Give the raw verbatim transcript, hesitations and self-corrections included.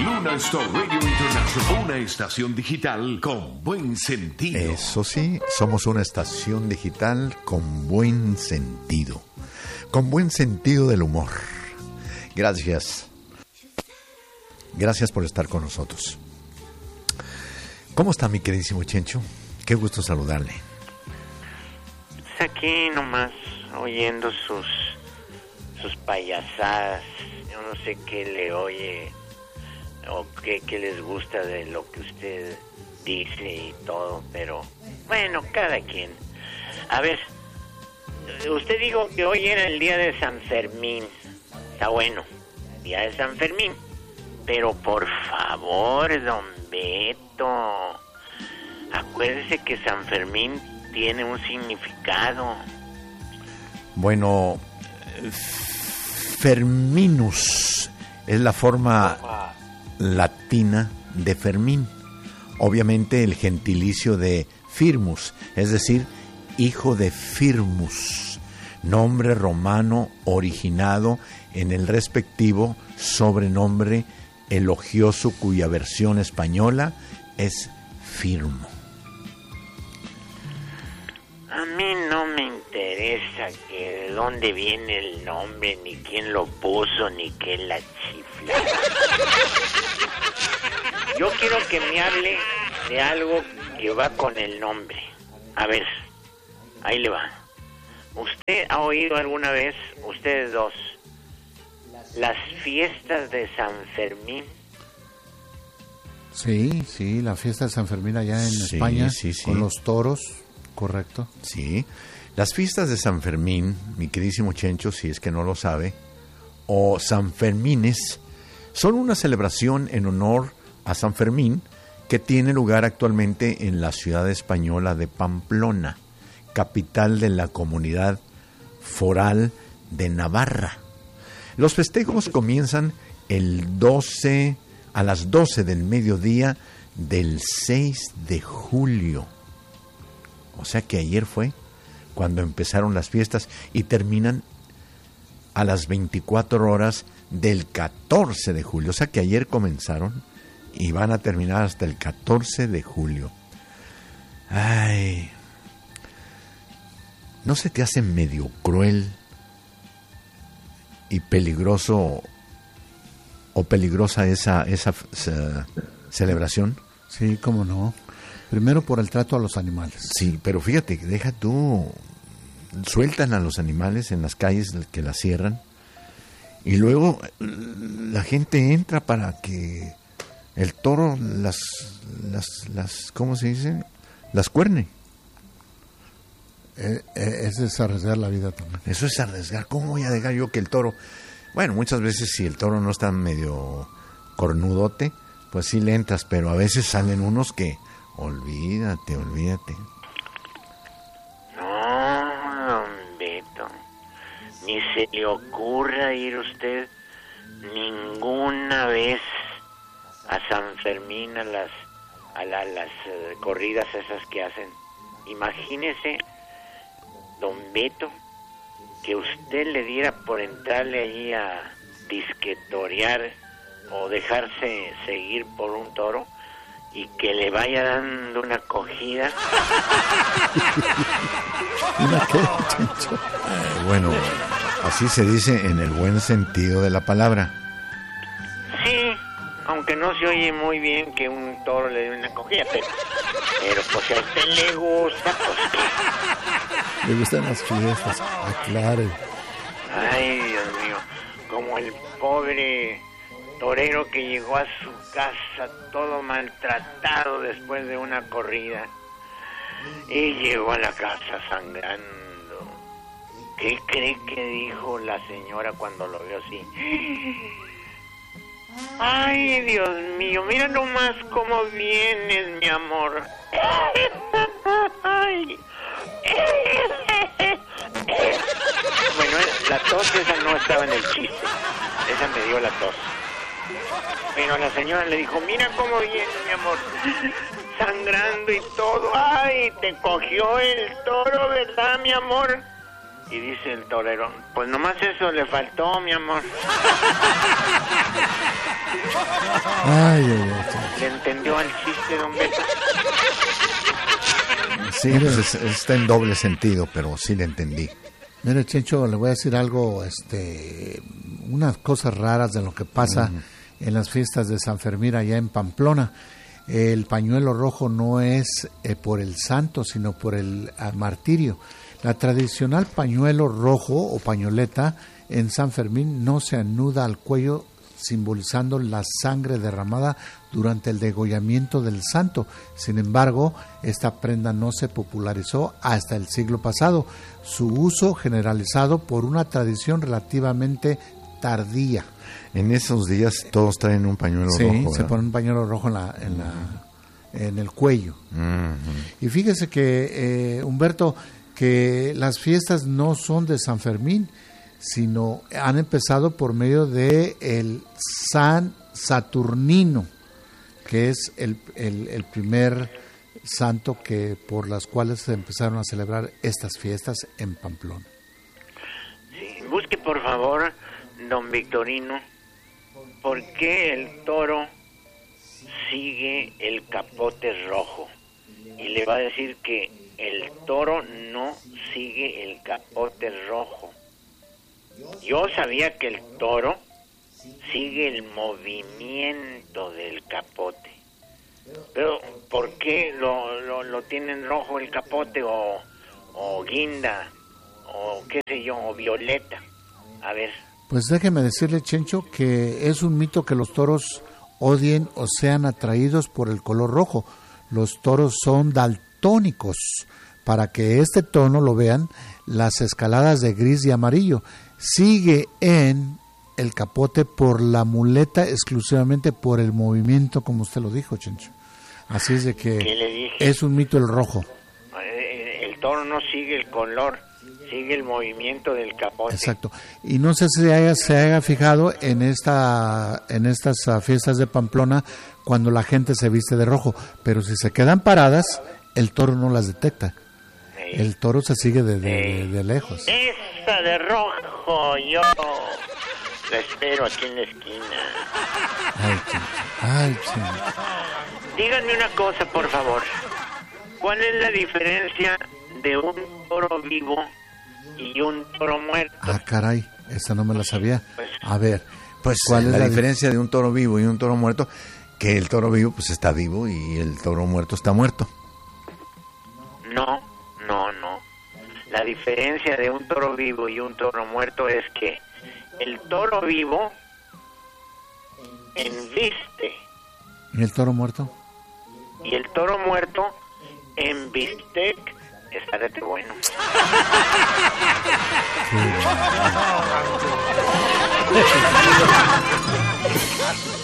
Luna Star Radio International, una estación digital con buen sentido. Eso sí, somos una estación digital con buen sentido. Con buen sentido del humor. Gracias. Gracias por estar con nosotros. ¿Cómo está mi queridísimo Chencho? Qué gusto saludarle. Pues aquí nomás oyendo sus sus payasadas. Yo no sé qué le oye o qué, qué les gusta de lo que usted dice y todo, pero bueno, cada quien. A ver, usted dijo que hoy era el día de San Fermín. Está bueno, día de San Fermín. Pero por favor, don Beto, acuérdese que San Fermín tiene un significado. Bueno, Ferminus es la forma latina de Fermín. Obviamente el gentilicio de Firmus, es decir, hijo de Firmus, nombre romano originado en el respectivo sobrenombre elogioso cuya versión española es Firmo. A mí no me interesa que de dónde viene el nombre, ni quién lo puso, ni qué la chifla. Yo quiero que me hable de algo que va con el nombre. A ver, ahí le va. ¿Usted ha oído alguna vez, ustedes dos, las fiestas de San Fermín? Sí, sí, la fiesta de San Fermín allá en Sí, España, sí, sí. con los toros, correcto. Sí, las fiestas de San Fermín, mi queridísimo Chencho, si es que no lo sabe, o San Fermines, son una celebración en honor a San Fermín que tiene lugar actualmente en la ciudad española de Pamplona, capital de la comunidad foral de Navarra. Los festejos comienzan el doce a las doce del mediodía del seis de julio. O sea que ayer fue cuando empezaron las fiestas y terminan a las veinticuatro horas del catorce de julio. O sea que ayer comenzaron y van a terminar hasta el catorce de julio. Ay, ¿no se te hace medio cruel y peligroso o peligrosa esa, esa, esa celebración? Sí, cómo no. Primero por el trato a los animales. Sí, pero fíjate, deja tú, sueltan a los animales en las calles que las cierran y luego la gente entra para que el toro las, las, las ¿cómo se dice? Las cuerne. Eh, eh, eso es arriesgar la vida también. Eso es arriesgar. ¿Cómo voy a dejar yo que el toro? Bueno, muchas veces si el toro no está medio cornudote, pues sí le entras, pero a veces salen unos que, olvídate, olvídate. No, don Beto, ni se le ocurra ir usted ninguna vez a San Fermín, a las a la, las uh, corridas esas que hacen. Imagínese, don Beto, que usted le diera por entrarle allí a disquetorear o dejarse seguir por un toro y que le vaya dando una cogida. ¿Una qué, Chencho? Eh, bueno, así se dice en el buen sentido de la palabra. Sí, aunque no se oye muy bien que un toro le dé una cogida, pero, pero pues si a usted le gusta, pues ¿qué? Le gustan las fiestas, aclare. Ay, Dios mío, como el pobre torero que llegó a su casa todo maltratado después de una corrida y llegó a la casa sangrando. ¿Qué cree que dijo la señora cuando lo vio así? Ay, Dios mío, mira nomás cómo vienes, mi amor. Ay. Bueno, la tos esa no estaba en el chiste. Esa me dio la tos. Pero la señora le dijo, mira cómo viene, mi amor, sangrando y todo. Ay, te cogió el toro, ¿verdad, mi amor? Y dice el torero, pues nomás eso le faltó, mi amor. Ay, ay, ay. ¿Le entendió el chiste, don Beto? Sí, pues es- está en doble sentido, pero sí le entendí. Mire, Chencho, le voy a decir algo, este, unas cosas raras de lo que pasa uh-huh. en las fiestas de San Fermín allá en Pamplona. El pañuelo rojo no es eh, por el santo, sino por el uh, martirio. La tradicional pañuelo rojo o pañoleta en San Fermín no se anuda al cuello, simbolizando la sangre derramada durante el degollamiento del santo. Sin embargo, esta prenda no se popularizó hasta el siglo pasado. Su uso generalizado por una tradición relativamente tardía. En esos días todos traen un pañuelo Sí, rojo. se ¿verdad? pone un pañuelo rojo en la, en la, en el cuello. Ujú. Y fíjese que, eh, Humberto, que las fiestas no son de San Fermín, sino han empezado por medio de el San Saturnino, que es el, el, el primer santo que por las cuales se empezaron a celebrar estas fiestas en Pamplona. Sí, busque por favor, don Victorino, ¿por qué el toro sigue el capote rojo? Y le va a decir que el toro no sigue el capote rojo. Yo sabía que el toro sigue el movimiento del capote. Pero, ¿por qué lo, lo, lo tienen rojo el capote o, o guinda o qué sé yo, o violeta? A ver. Pues déjeme decirle, Chencho, que es un mito que los toros odien o sean atraídos por el color rojo. Los toros son daltónicos. Para que este tono lo vean, las escaladas de gris y amarillo. Sigue en el capote por la muleta, exclusivamente por el movimiento, como usted lo dijo, Chencho. Así es de que ¿Qué le dije? es un mito el rojo. El, el toro no sigue el color, sigue el movimiento del capote. Exacto. Y no sé si haya, se haya fijado en esta en estas uh, fiestas de Pamplona cuando la gente se viste de rojo, pero si se quedan paradas, el toro no las detecta. Sí. El toro se sigue de, de, Sí. de, de lejos. Esa de rojo, yo la espero aquí en la esquina. Ay, Chencho. Ay, Chencho. Díganme una cosa, por favor. ¿Cuál es la diferencia de un toro vivo y un toro muerto? Ah, caray, esa no me la sabía. A ver, Pues ¿cuál es la, la diferencia de un toro vivo y un toro muerto, que el toro vivo pues está vivo y el toro muerto está muerto. No, no, no. La diferencia de un toro vivo y un toro muerto es que el toro vivo embiste ¿Y el toro muerto? y el toro muerto en bistec. Estarete bueno. Sí.